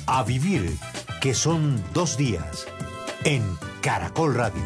A vivir, que son 2 días, en Caracol Radio.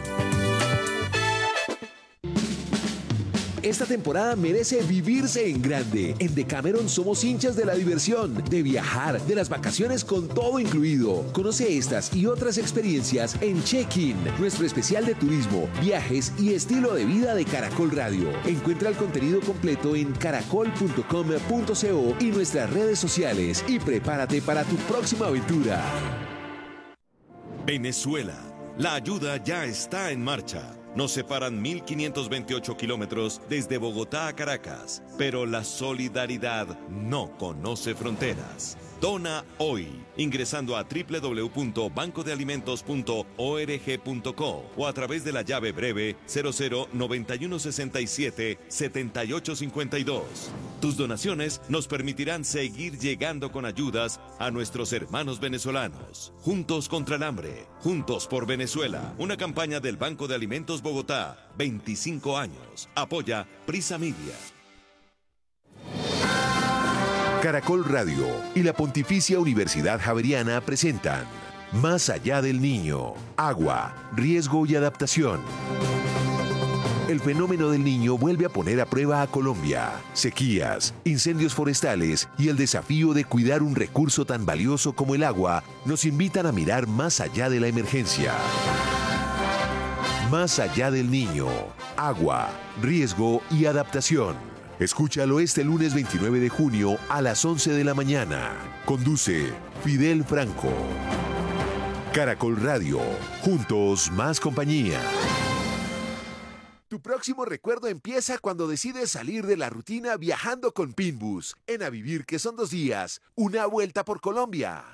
Esta temporada merece vivirse en grande. En Decameron somos hinchas de la diversión, de viajar, de las vacaciones con todo incluido. Conoce estas y otras experiencias en Check-in, nuestro especial de turismo, viajes y estilo de vida de Caracol Radio. Encuentra el contenido completo en caracol.com.co y nuestras redes sociales y prepárate para tu próxima aventura. Venezuela, la ayuda ya está en marcha. Nos separan 1.528 kilómetros desde Bogotá a Caracas, pero la solidaridad no conoce fronteras. Dona hoy, ingresando a www.bancodealimentos.org.co o a través de la llave breve 009167-7852. Tus donaciones nos permitirán seguir llegando con ayudas a nuestros hermanos venezolanos. Juntos contra el hambre, juntos por Venezuela. Una campaña del Banco de Alimentos Bogotá, 25 años. Apoya Prisa Media. Caracol Radio y la Pontificia Universidad Javeriana presentan Más allá del niño, agua, riesgo y adaptación. El fenómeno del niño vuelve a poner a prueba a Colombia. Sequías, incendios forestales y el desafío de cuidar un recurso tan valioso como el agua nos invitan a mirar más allá de la emergencia. Más allá del niño, agua, riesgo y adaptación. Escúchalo este lunes 29 de junio a las 11 de la mañana. Conduce Fidel Franco. Caracol Radio. Juntos más compañía. Tu próximo recuerdo empieza cuando decides salir de la rutina viajando con Pinbus. En A Vivir, que son 2 días. Una vuelta por Colombia.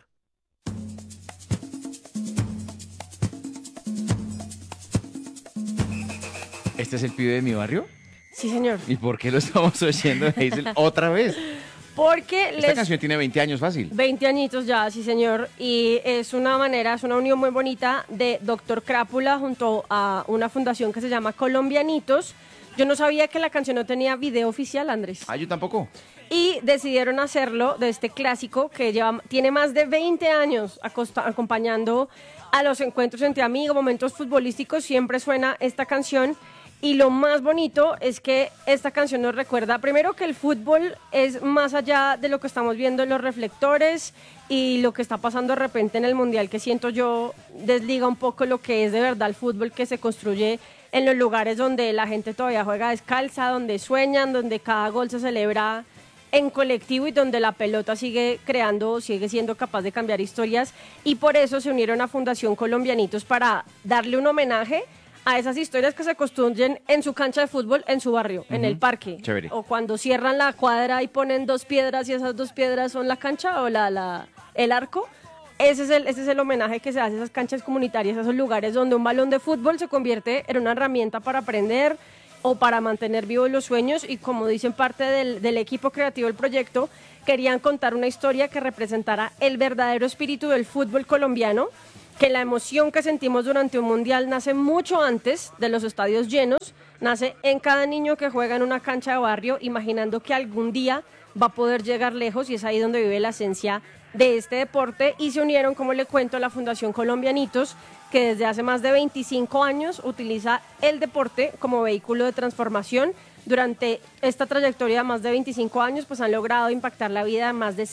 ¿Este es el pibe de mi barrio? Sí, señor. ¿Y por qué lo estamos oyendo, Hazel, otra vez? Porque Esta canción tiene 20 años fácil. 20 añitos ya, sí, señor. Y es una unión muy bonita de Dr. Crápula junto a una fundación que se llama Colombianitos. Yo no sabía que la canción no tenía video oficial, Andrés. Ah, yo tampoco. Y decidieron hacerlo de este clásico que tiene más de 20 años acompañando a los encuentros entre amigos, momentos futbolísticos. Siempre suena esta canción. Y lo más bonito es que esta canción nos recuerda, primero, que el fútbol es más allá de lo que estamos viendo en los reflectores y lo que está pasando de repente en el Mundial, que siento yo desliga un poco lo que es de verdad el fútbol que se construye en los lugares donde la gente todavía juega descalza, donde sueñan, donde cada gol se celebra en colectivo y donde la pelota sigue siendo capaz de cambiar historias. Y por eso se unieron a Fundación Colombianitos para darle un homenaje a esas historias que se construyen en su cancha de fútbol, en su barrio, en el parque. Chévere. O cuando cierran la cuadra y ponen 2 piedras y esas 2 piedras son la cancha o el arco. Ese es el homenaje que se hace a esas canchas comunitarias, a esos lugares donde un balón de fútbol se convierte en una herramienta para aprender o para mantener vivos los sueños. Y como dicen parte del equipo creativo del proyecto, querían contar una historia que representara el verdadero espíritu del fútbol colombiano, que la emoción que sentimos durante un mundial nace mucho antes de los estadios llenos, nace en cada niño que juega en una cancha de barrio, imaginando que algún día va a poder llegar lejos, y es ahí donde vive la esencia de este deporte. Y se unieron, como le cuento, a la Fundación Colombianitos, que desde hace más de 25 años utiliza el deporte como vehículo de transformación. Durante esta trayectoria de más de 25 años, pues han logrado impactar la vida de más de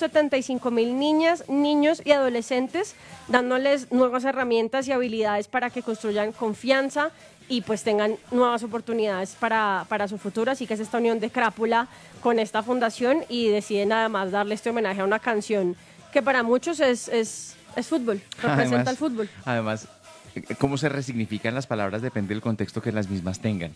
175,000 niñas, niños y adolescentes, dándoles nuevas herramientas y habilidades para que construyan confianza y pues tengan nuevas oportunidades para su futuro. Así que es esta unión de Crápula con esta fundación, y deciden además darle este homenaje a una canción que para muchos es fútbol, representa el fútbol. Además, cómo se resignifican las palabras depende del contexto que las mismas tengan.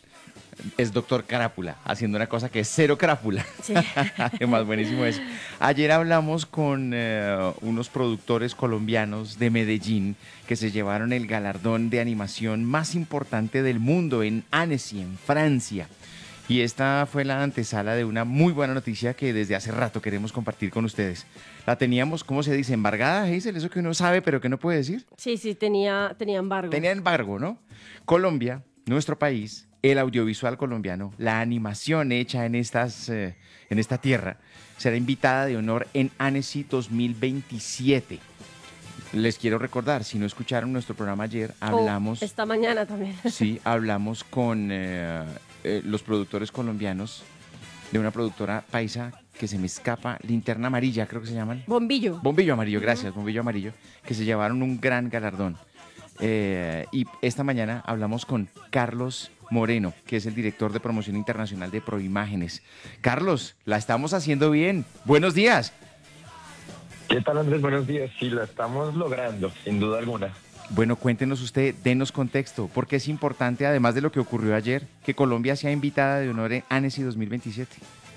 Es Doctor Crápula haciendo una cosa que es cero crápula. Sí. Además, buenísimo eso. Ayer hablamos con unos productores colombianos de Medellín que se llevaron el galardón de animación más importante del mundo en Annecy, en Francia. Y esta fue la antesala de una muy buena noticia que desde hace rato queremos compartir con ustedes. La teníamos, ¿cómo se dice? ¿Embargada, Hazel? Eso que uno sabe pero que no puede decir. Sí, tenía embargo. Tenía embargo, ¿no? Colombia, nuestro país, el audiovisual colombiano, la animación hecha en esta tierra, será invitada de honor en Annecy 2027. Les quiero recordar, si no escucharon nuestro programa ayer, hablamos... esta mañana también. Sí, hablamos con los productores colombianos de una productora paisa que se me escapa, Linterna Amarilla, creo que se llaman. Bombillo. Bombillo Amarillo, gracias, Bombillo Amarillo, que se llevaron un gran galardón. Y esta mañana hablamos con Carlos Moreno, que es el director de promoción internacional de Proimágenes. Carlos, la estamos haciendo bien. Buenos días. ¿Qué tal, Andrés? Buenos días. Sí, la estamos logrando, sin duda alguna. Bueno, cuéntenos usted, denos contexto, porque es importante, además de lo que ocurrió ayer, que Colombia sea invitada de honor en Annecy 2027.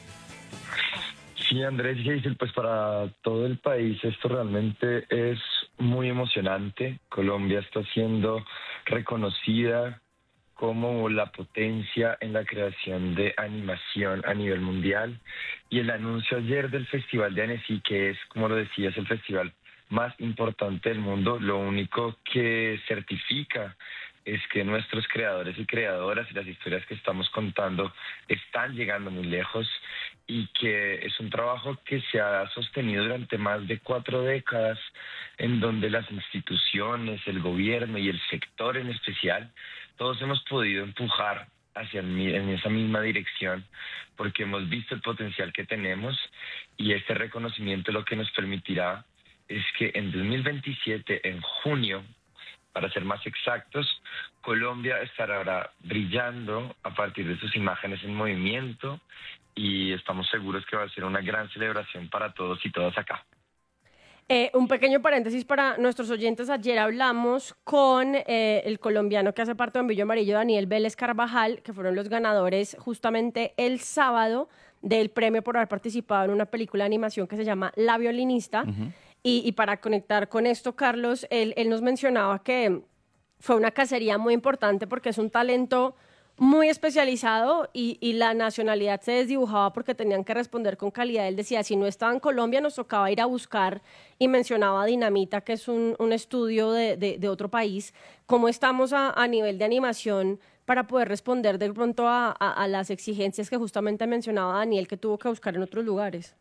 Sí, Andrés, Geisel, pues para todo el país esto realmente es muy emocionante. Colombia está siendo reconocida como la potencia en la creación de animación a nivel mundial. Y el anuncio ayer del Festival de Annecy, que es, como lo decías, el festival más importante del mundo, lo único que certifica es que nuestros creadores y creadoras y las historias que estamos contando están llegando muy lejos y que es un trabajo que se ha sostenido durante más de 4 décadas, en donde las instituciones, el gobierno y el sector en especial, todos hemos podido empujar en esa misma dirección, porque hemos visto el potencial que tenemos, y este reconocimiento lo que nos permitirá es que en 2027, en junio, para ser más exactos, Colombia estará brillando a partir de sus imágenes en movimiento, y estamos seguros que va a ser una gran celebración para todos y todas acá. Un pequeño paréntesis para nuestros oyentes. Ayer hablamos con el colombiano que hace parte de Bombillo Amarillo, Daniel Vélez Carvajal, que fueron los ganadores justamente el sábado del premio por haber participado en una película de animación que se llama La Violinista. Uh-huh. Y para conectar con esto, Carlos, él nos mencionaba que fue una cacería muy importante porque es un talento muy especializado y la nacionalidad se desdibujaba porque tenían que responder con calidad. Él decía, si no estaba en Colombia nos tocaba ir a buscar, y mencionaba Dinamita, que es un estudio de otro país. ¿Cómo estamos a nivel de animación para poder responder de pronto a las exigencias que justamente mencionaba Daniel, que tuvo que buscar en otros lugares?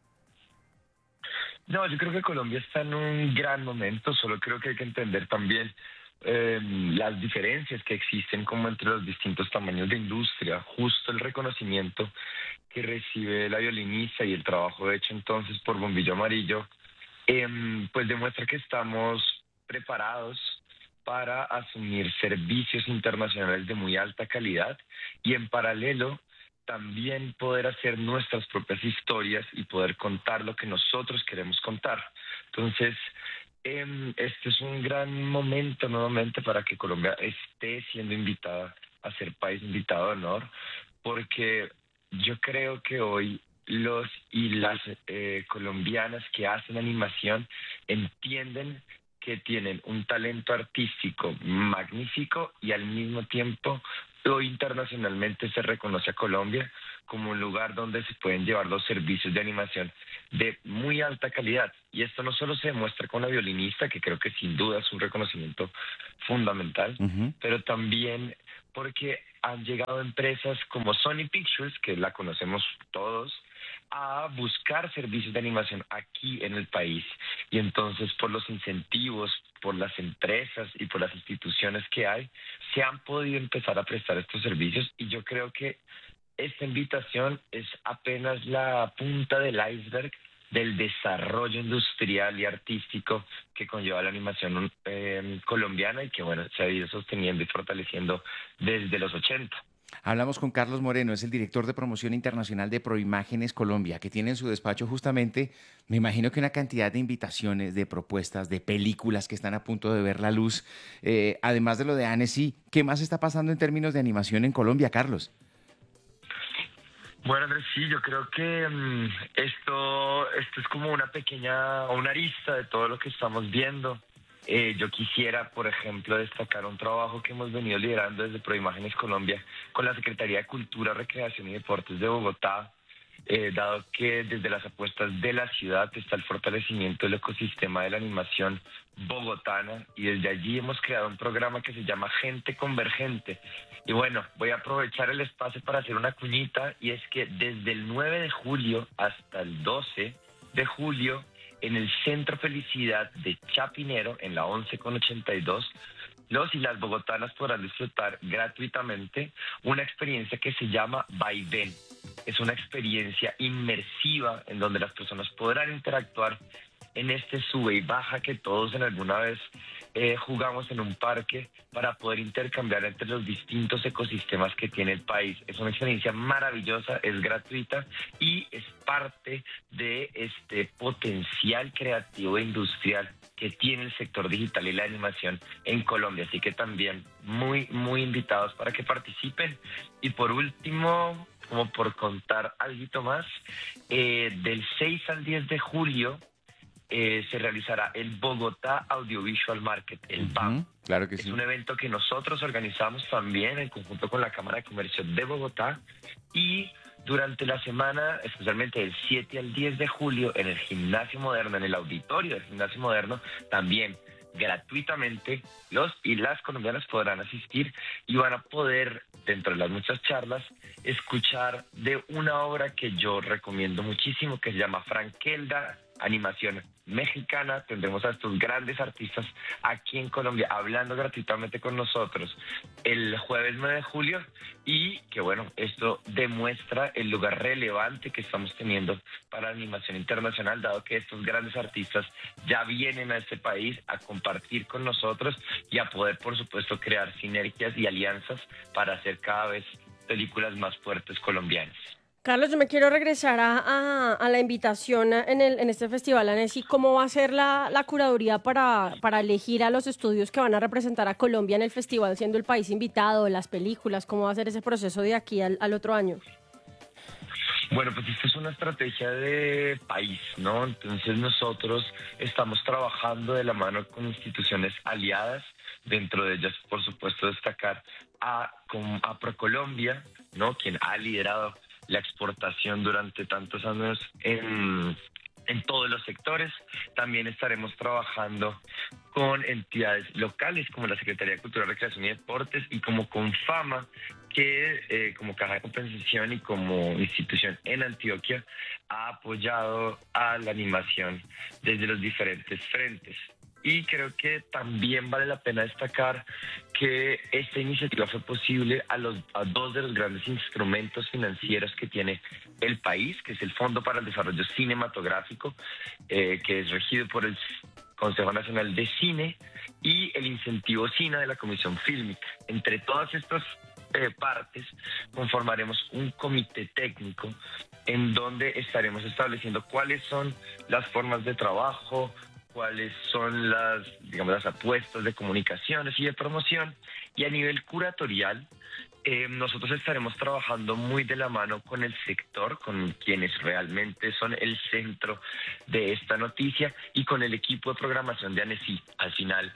No, yo creo que Colombia está en un gran momento, solo creo que hay que entender también las diferencias que existen como entre los distintos tamaños de industria. Justo el reconocimiento que recibe La Violinista y el trabajo hecho entonces por Bombillo Amarillo, pues demuestra que estamos preparados para asumir servicios internacionales de muy alta calidad y en paralelo también poder hacer nuestras propias historias y poder contar lo que nosotros queremos contar. Entonces, este es un gran momento nuevamente para que Colombia esté siendo invitada a ser país invitado de honor, porque yo creo que hoy los y las colombianas que hacen animación entienden que tienen un talento artístico magnífico y al mismo tiempo hoy internacionalmente se reconoce a Colombia como un lugar donde se pueden llevar los servicios de animación de muy alta calidad. Y esto no solo se demuestra con La Violinista, que creo que sin duda es un reconocimiento fundamental, uh-huh, pero también porque han llegado empresas como Sony Pictures, que la conocemos todos, a buscar servicios de animación aquí en el país. Y entonces, por los incentivos, por las empresas y por las instituciones que hay, se han podido empezar a prestar estos servicios, y yo creo que esta invitación es apenas la punta del iceberg del desarrollo industrial y artístico que conlleva la animación colombiana y que, bueno, se ha ido sosteniendo y fortaleciendo desde los 80. Hablamos con Carlos Moreno, es el director de promoción internacional de Proimágenes Colombia, que tiene en su despacho justamente, me imagino que una cantidad de invitaciones, de propuestas, de películas que están a punto de ver la luz. Además de lo de Annecy, ¿qué más está pasando en términos de animación en Colombia, Carlos? Bueno, Andrés, sí, yo creo que esto es como una arista de todo lo que estamos viendo. Yo quisiera, por ejemplo, destacar un trabajo que hemos venido liderando desde Proimágenes Colombia con la Secretaría de Cultura, Recreación y Deportes de Bogotá, dado que desde las apuestas de la ciudad está el fortalecimiento del ecosistema de la animación bogotana, y desde allí hemos creado un programa que se llama Gente Convergente. Y bueno, voy a aprovechar el espacio para hacer una cuñita, y es que desde el 9 de julio hasta el 12 de julio, en el Centro Felicidad de Chapinero, en la 11 con 82, los y las bogotanas podrán disfrutar gratuitamente una experiencia que se llama Vaivén. Es una experiencia inmersiva en donde las personas podrán interactuar en este sube y baja que todos en alguna vez jugamos en un parque, para poder intercambiar entre los distintos ecosistemas que tiene el país. Es una experiencia maravillosa, es gratuita y es parte de este potencial creativo e industrial que tiene el sector digital y la animación en Colombia. Así que también muy invitados para que participen. Y por último, como por contar algo más, del 6 al 10 de julio se realizará el Bogotá Audiovisual Market, el BAM. Claro que sí. Es un evento que nosotros organizamos también en conjunto con la Cámara de Comercio de Bogotá, y durante la semana, especialmente del 7 al 10 de julio, en el Gimnasio Moderno, en el auditorio del Gimnasio Moderno, también gratuitamente los y las colombianas podrán asistir y van a poder, dentro de las muchas charlas, escuchar de una obra que yo recomiendo muchísimo, que se llama Frankelda, animación mexicana. Tendremos a estos grandes artistas aquí en Colombia hablando gratuitamente con nosotros el jueves 9 de julio, y que bueno, esto demuestra el lugar relevante que estamos teniendo para la animación internacional, dado que estos grandes artistas ya vienen a este país a compartir con nosotros y a poder, por supuesto, crear sinergias y alianzas para hacer cada vez películas más fuertes colombianas. Carlos, yo me quiero regresar a la invitación en este festival ANESI. ¿Cómo va a ser la curaduría para elegir a los estudios que van a representar a Colombia en el festival, siendo el país invitado, las películas? ¿Cómo va a ser ese proceso de aquí al otro año? Bueno, pues esta es una estrategia de país, ¿no? Entonces nosotros estamos trabajando de la mano con instituciones aliadas, dentro de ellas, por supuesto, destacar a ProColombia, ¿no? Quien ha liderado la exportación durante tantos años en todos los sectores. También estaremos trabajando con entidades locales como la Secretaría de Cultura, Recreación y Deportes, y como Confama, que como caja de compensación y como institución en Antioquia ha apoyado a la animación desde los diferentes frentes. Y creo que también vale la pena destacar que esta iniciativa fue posible a dos de los grandes instrumentos financieros que tiene el país, que es el Fondo para el Desarrollo Cinematográfico, que es regido por el Consejo Nacional de Cine, y el Incentivo Cine de la Comisión Fílmica. Entre todas estas partes conformaremos un comité técnico en donde estaremos estableciendo cuáles son las formas de trabajo, cuáles son las apuestas de comunicaciones y de promoción. Y a nivel curatorial, nosotros estaremos trabajando muy de la mano con el sector, con quienes realmente son el centro de esta noticia, y con el equipo de programación de ANESI. Al final,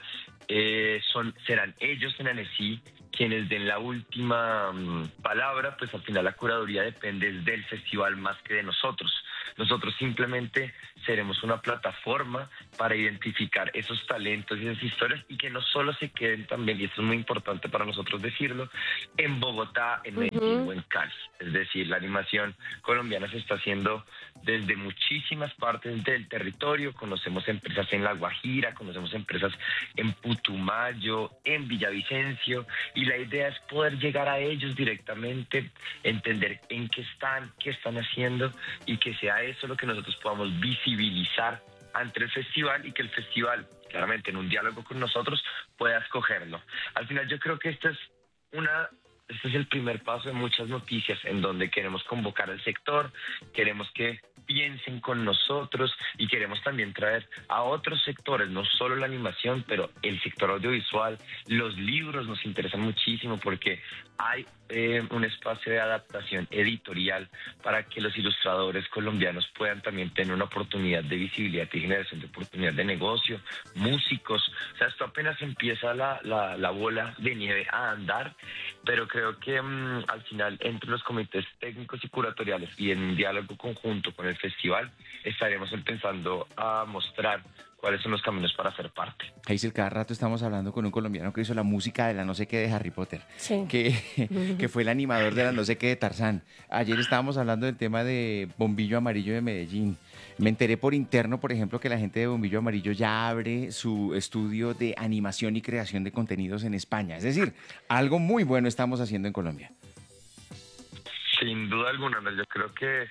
serán ellos en ANESI quienes den la última palabra, pues al final la curaduría depende del festival más que de nosotros. Nosotros simplemente seremos una plataforma para identificar esos talentos y esas historias, y que no solo se queden también, y esto es muy importante para nosotros decirlo, en Bogotá, en Medellín o en Cali. Es decir, la animación colombiana se está haciendo desde muchísimas partes del territorio. Conocemos empresas en La Guajira, conocemos empresas en Putumayo, en Villavicencio, y la idea es poder llegar a ellos directamente, entender en qué están haciendo, y que sea eso lo que nosotros podamos visibilizar ante el festival, y que el festival, claramente en un diálogo con nosotros, pueda escogerlo. Al final yo creo que este es el primer paso de muchas noticias en donde queremos convocar al sector, queremos que piensen con nosotros, y queremos también traer a otros sectores, no solo la animación, pero el sector audiovisual. Los libros nos interesan muchísimo porque hay un espacio de adaptación editorial para que los ilustradores colombianos puedan también tener una oportunidad de visibilidad y generación de oportunidad de negocio, músicos. O sea, esto apenas empieza la bola de nieve a andar, pero creo creo que al final entre los comités técnicos y curatoriales y en diálogo conjunto con el festival estaremos empezando a mostrar cuáles son los caminos para ser parte. Hazel, cada rato estamos hablando con un colombiano que hizo la música de la no sé qué de Harry Potter, Sí. que fue el animador de la no sé qué de Tarzán. Ayer estábamos hablando del tema de Bombillo Amarillo de Medellín. Me enteré por interno, por ejemplo, que la gente de Bombillo Amarillo ya abre su estudio de animación y creación de contenidos en España. Es decir, algo muy bueno estamos haciendo en Colombia. Sin duda alguna, Andrés, yo creo que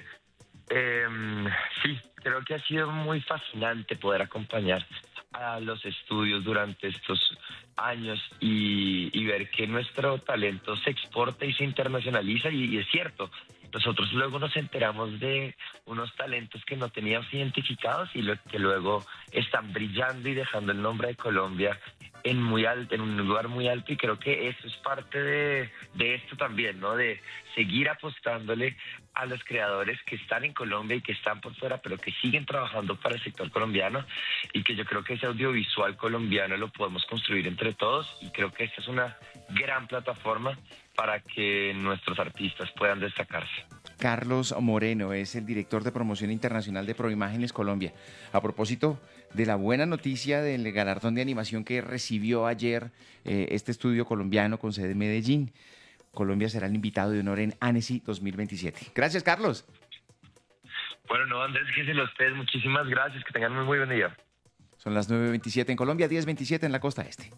sí, creo que ha sido muy fascinante poder acompañar a los estudios durante estos años y ver que nuestro talento se exporta y se internacionaliza y es cierto. Nosotros luego nos enteramos de unos talentos que no teníamos identificados y que luego están brillando y dejando el nombre de Colombia en un lugar muy alto, y creo que eso es parte de esto también, ¿no? De seguir apostándole a los creadores que están en Colombia y que están por fuera, pero que siguen trabajando para el sector colombiano, y que yo creo que ese audiovisual colombiano lo podemos construir entre todos, y creo que esta es una gran plataforma para que nuestros artistas puedan destacarse. Carlos Moreno es el director de promoción internacional de Proimágenes Colombia. A propósito de la buena noticia del galardón de animación que recibió ayer este estudio colombiano con sede en Medellín, Colombia será el invitado de honor en Annecy 2027. Gracias, Carlos. Bueno, no, Andrés, fíjense ustedes, muchísimas gracias, que tengan muy buen día. Son las 9:27 en Colombia, 10:27 en la costa este.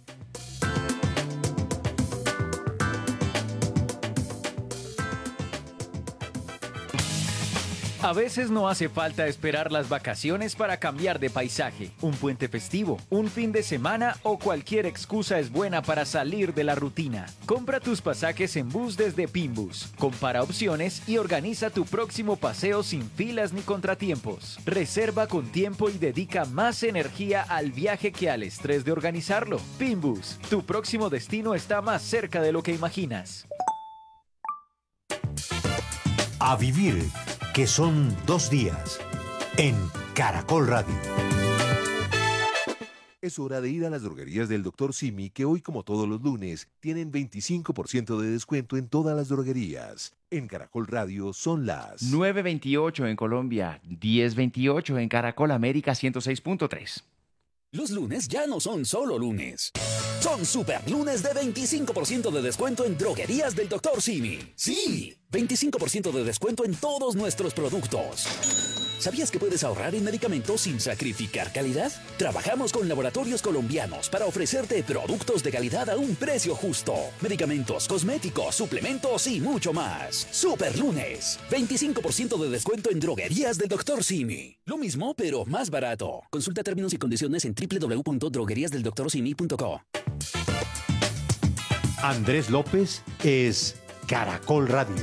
A veces no hace falta esperar las vacaciones para cambiar de paisaje. Un puente festivo, un fin de semana o cualquier excusa es buena para salir de la rutina. Compra tus pasajes en bus desde Pinbus. Compara opciones y organiza tu próximo paseo sin filas ni contratiempos. Reserva con tiempo y dedica más energía al viaje que al estrés de organizarlo. Pinbus, tu próximo destino está más cerca de lo que imaginas. A vivir, que son 2 días, en Caracol Radio. Es hora de ir a las droguerías del Dr. Simi, que hoy, como todos los lunes, tienen 25% de descuento en todas las droguerías. En Caracol Radio son las 9:28 en Colombia, 10:28 en Caracol América 106.3. Los lunes ya no son solo lunes. Son super lunes de 25% de descuento en droguerías del Dr. Simi. ¡Sí! 25% de descuento en todos nuestros productos. ¿Sabías que puedes ahorrar en medicamentos sin sacrificar calidad? Trabajamos con laboratorios colombianos para ofrecerte productos de calidad a un precio justo. Medicamentos, cosméticos, suplementos y mucho más. Super lunes. 25% de descuento en droguerías del Dr. Simi. Lo mismo, pero más barato. Consulta términos y condiciones en www.drogueriasdeldoctorsimi.co. Andrés López es Caracol Radio.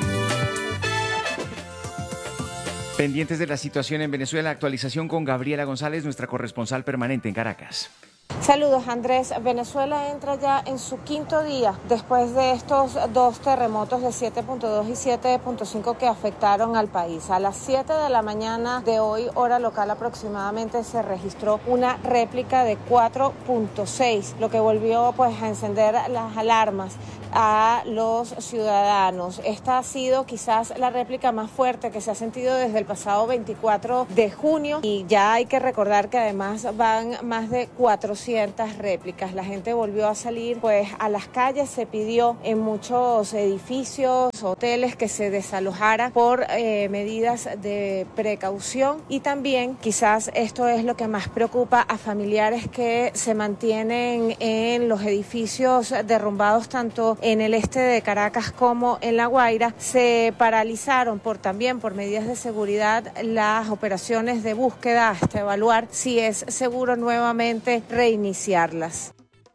Pendientes de la situación en Venezuela, actualización con Gabriela González, nuestra corresponsal permanente en Caracas. Saludos, Andrés. Venezuela entra ya en su 5.º día después de estos 2 terremotos de 7.2 y 7.5 que afectaron al país. A las 7 de la mañana de hoy, hora local aproximadamente, se registró una réplica de 4.6, lo que volvió pues a encender las alarmas a los ciudadanos. Esta ha sido quizás la réplica más fuerte que se ha sentido desde el pasado 24 de junio y ya hay que recordar que además van más de 400 réplicas. La gente volvió a salir pues a las calles, se pidió en muchos edificios, hoteles que se desalojara por medidas de precaución, y también quizás esto es lo que más preocupa a familiares que se mantienen en los edificios derrumbados tanto en el este de Caracas como en La Guaira. Se paralizaron también por medidas de seguridad las operaciones de búsqueda hasta evaluar si es seguro nuevamente reiniciarlas.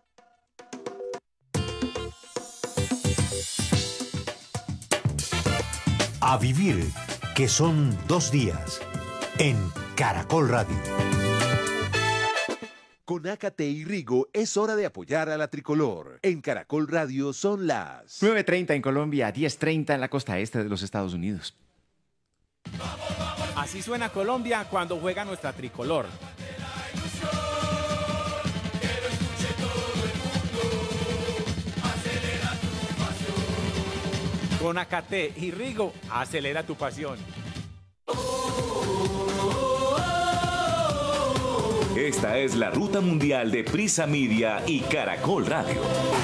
A vivir, que son 2 días, en Caracol Radio. Con Ácate y Rigo es hora de apoyar a la tricolor. En Caracol Radio son las 9:30 en Colombia, 10:30 en la costa este de los Estados Unidos. Así suena Colombia cuando juega nuestra tricolor. Con Acate y Rigo, acelera tu pasión. Esta es la ruta mundial de Prisa Media y Caracol Radio.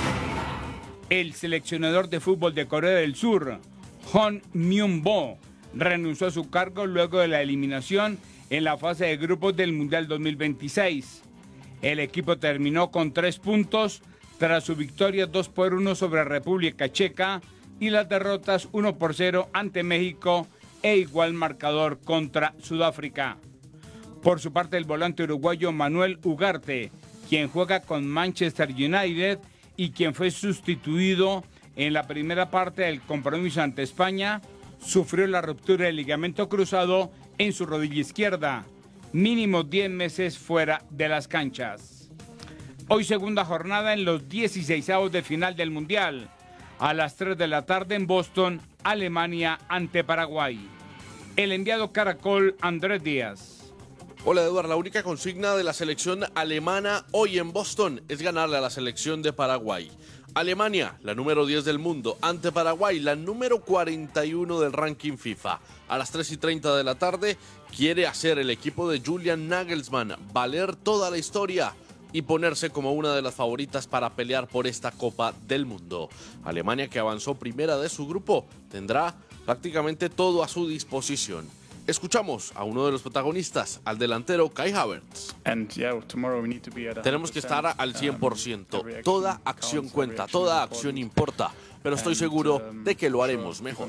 El seleccionador de fútbol de Corea del Sur, Hong Myung-bo, renunció a su cargo luego de la eliminación en la fase de grupos del Mundial 2026. El equipo terminó con 3 puntos tras su victoria 2-1 sobre República Checa y las derrotas 1-0 ante México e igual marcador contra Sudáfrica. Por su parte, el volante uruguayo Manuel Ugarte, quien juega con Manchester United y quien fue sustituido en la primera parte del compromiso ante España, sufrió la ruptura del ligamento cruzado en su rodilla izquierda, mínimo 10 meses fuera de las canchas. Hoy segunda jornada en los 16avos de final del Mundial. A las 3 de la tarde en Boston, Alemania ante Paraguay. El enviado Caracol, Andrés Díaz. Hola Eduardo, la única consigna de la selección alemana hoy en Boston es ganarle a la selección de Paraguay. Alemania, la número 10 del mundo, ante Paraguay, la número 41 del ranking FIFA. A las 3:30 de la tarde quiere hacer el equipo de Julian Nagelsmann valer toda la historia y ponerse como una de las favoritas para pelear por esta Copa del Mundo. Alemania, que avanzó primera de su grupo, tendrá prácticamente todo a su disposición. Escuchamos a uno de los protagonistas, al delantero Kai Havertz. Tenemos que estar al 100%. Toda acción cuenta, toda acción importa, pero estoy seguro de que lo haremos mejor.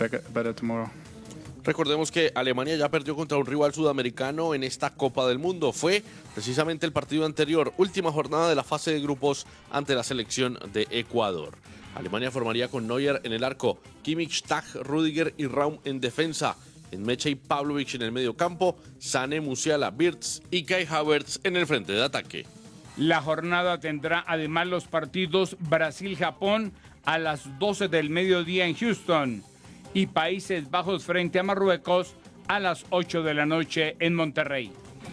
Recordemos que Alemania ya perdió contra un rival sudamericano en esta Copa del Mundo. Fue precisamente el partido anterior, última jornada de la fase de grupos ante la selección de Ecuador. Alemania formaría con Neuer en el arco, Kimmich, Tag, Rüdiger y Raum en defensa. En Mecha y Pavlovic en el medio campo, Sané, Musiala, Wirtz y Kai Havertz en el frente de ataque. La jornada tendrá además los partidos Brasil-Japón a las 12 del mediodía en Houston y Países Bajos frente a Marruecos a las 8 de la noche en Monterrey.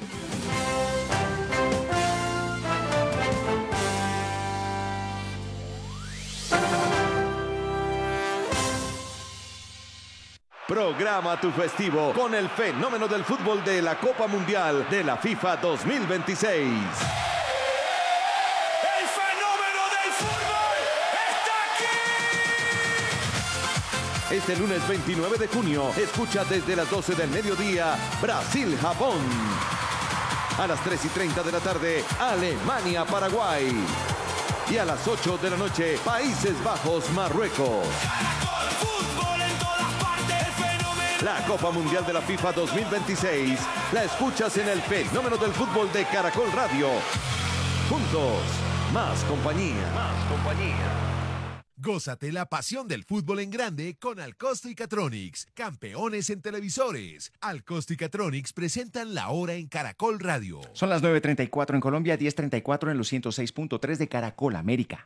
Programa tu festivo con el fenómeno del fútbol de la Copa Mundial de la FIFA 2026. ¡El fenómeno del fútbol está aquí! Este lunes 29 de junio, escucha desde las 12 del mediodía Brasil-Japón. A las 3:30 de la tarde, Alemania-Paraguay. Y a las 8 de la noche, Países Bajos-Marruecos. La Copa Mundial de la FIFA 2026 la escuchas en el fenómeno del fútbol de Caracol Radio. Juntos, más compañía. Más compañía. Gózate la pasión del fútbol en grande con Alcosto y Catronics, campeones en televisores. Alcosto y Catronics presentan la hora en Caracol Radio. Son las 9:34 en Colombia, 10:34 en los 106.3 de Caracol América.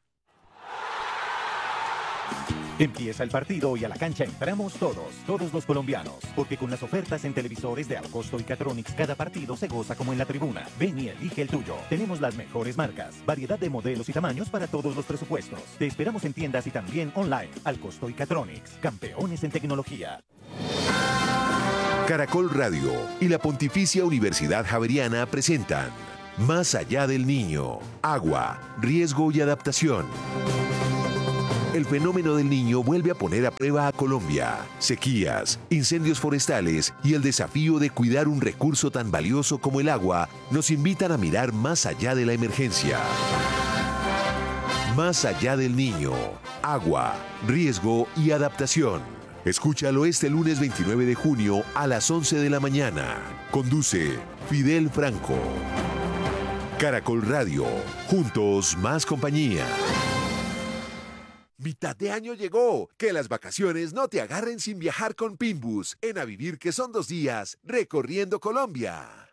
Empieza el partido y a la cancha entramos todos los colombianos, porque con las ofertas en televisores de Alcosto y Catronics cada partido se goza como en la tribuna. Ven y elige el tuyo. Tenemos las mejores marcas, variedad de modelos y tamaños para todos los presupuestos. Te esperamos en tiendas y también online. Alcosto y Catronics, campeones en tecnología. Caracol Radio y la Pontificia Universidad Javeriana presentan Más allá del niño, agua, riesgo y adaptación. El fenómeno del niño vuelve a poner a prueba a Colombia. Sequías, incendios forestales y el desafío de cuidar un recurso tan valioso como el agua nos invitan a mirar más allá de la emergencia. Más allá del niño, agua, riesgo y adaptación. Escúchalo este lunes 29 de junio a las 11 de la mañana. Conduce Fidel Franco. Caracol Radio. Juntos, más compañía. Mitad de año llegó. Que las vacaciones no te agarren sin viajar con Pinbus. En A Vivir, que son 2 días, recorriendo Colombia.